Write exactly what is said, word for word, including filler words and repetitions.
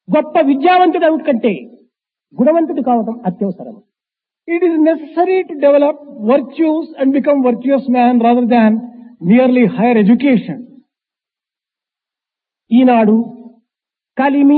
గొప్ప విద్యావంతుడు కంటే గుణవంతుడు కావడం అత్యవసరం. It is necessary to develop virtues and become virtuous man rather than merely higher education. Eenadu Kalimi